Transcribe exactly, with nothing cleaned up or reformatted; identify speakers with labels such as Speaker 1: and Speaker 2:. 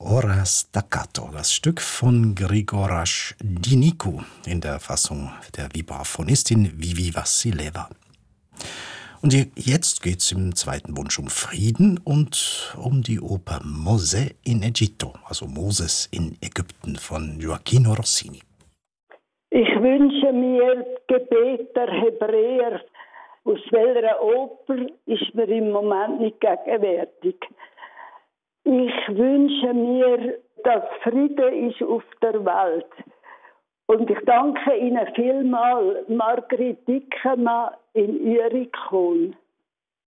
Speaker 1: Ora Staccato, das Stück von Grigoras Dinicu in der Fassung der Vibraphonistin Vivi Vassileva. Und jetzt geht's im zweiten Wunsch um Frieden und um die Oper Mosè in Egitto, also Moses in Ägypten von Gioacchino Rossini.
Speaker 2: Ich wünsche mir Gebet der Hebräer. Aus welcher Oper ist mir im Moment nicht gegenwärtig. Ich wünsche mir, dass Friede ist auf der Welt. Und ich danke Ihnen vielmals, Margrit Dickemann in Urikon.